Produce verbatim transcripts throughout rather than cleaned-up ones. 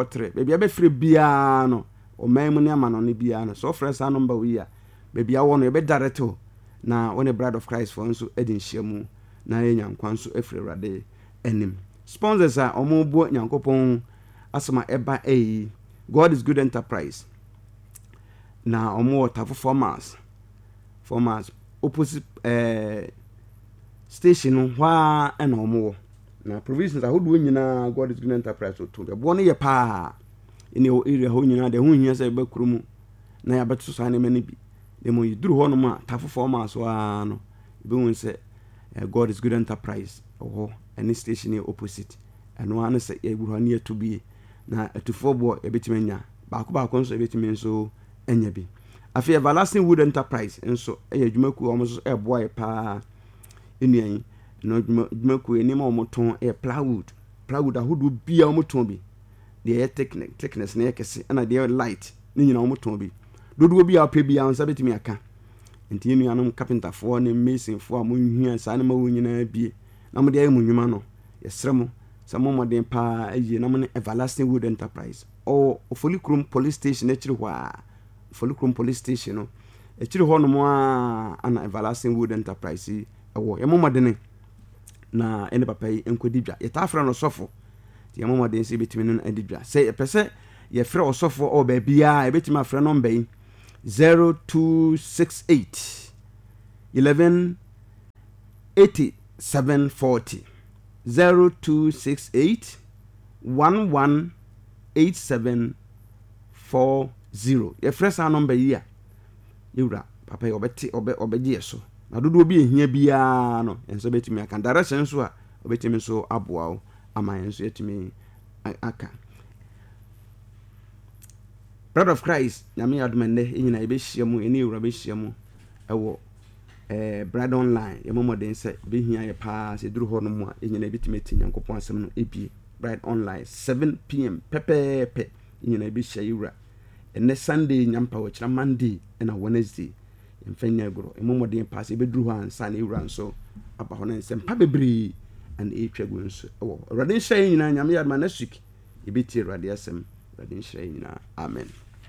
four three baby abe free bia no o man mu ne ama no ne bia no so fresh number we ya baby awo no e be direct na when the bride of Christ for nso edin hyiamu na enya nkwan so afre Awurade anim sponsors are omo bo nyankopon asema eba eh God is Good Enterprise na omo water performance formers opposite eh station hwa na omo na provisions ahodo nyina God is Good Enterprise to the bo no ye pa in your area ho nyina de ho hia se be kurumu na ya beto so anema ne bi de mo yiduru ho no ma tafo formers wa no be won se God is Good Enterprise oh any station opposite and one say e buru ne to bi na atufo bo e betime nya ba ko ba ko nso e betime nso enya bi afi Everlasting Wood Enterprise nso e adwumaku o mo so e boy pa enuan no adwumaku eni ma o mo ton e plywood plywood ahodo bia o mo ton bi de technique thickness na yekese na de light ni nyina o mo ton bi dodo bia pa bia nsa betime aka enti enuanum carpenter fo ne mason fo a mo nhia sa na ma wo nyina bie na mo de ayi mo nwuma no yesremo samo modern pa ayi na mo ne Everlasting Wood Enterprise o Ofolikrum Police Station e chiri hwa Ofolikrum Police Station no e chiri ho no mo a ana Everlasting Wood Enterprise e wo ye mo modern na ene papa yi enkodidwa ye ta fra no sofo ti ye mo modern se betimi no adidwa se pese ye fra osofo o ba bia e betimi afra number yi zero two six eight eleven eighty-seven forty zero two six eight one one eight seven four zero. Your first number here. Yura, papa, obeti obe obeji so. Na dodo bi ehia bia no, enso betimi aka. Direction so a obetimi so aboa ama enso etimi aka. Bride of Christ, nyame admende enyina ebe hyiamu, eni ewura be hyiamu ewo eh Bride Online ye momoden se be hia ye pa se duru ho no mu a enyina ebitime ti nyankopon asem no ebie Bride Online seven p m pepepe enyina ebe hia ewura ene Sunday nyampa wo kira Monday na Wednesday emfanya gro emomoden pa se be duru ho ansa na ewura nso aba ho na nsem pa bebre and etwagu nso ewo Awurade hia enyina nyame adma na suki ebiti Awurade asem Awurade hia enyina amen.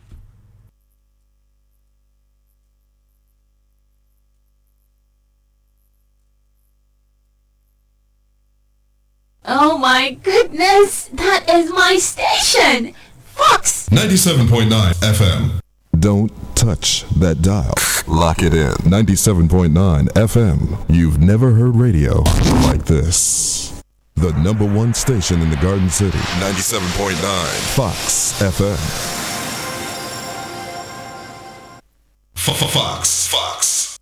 Oh my goodness, that is my station! Fox! ninety-seven point nine F M. Don't touch that dial. Lock it in. ninety-seven point nine F M. You've never heard radio like this. The number one station in the Garden City. ninety-seven point nine Fox F M. Fox. Fox.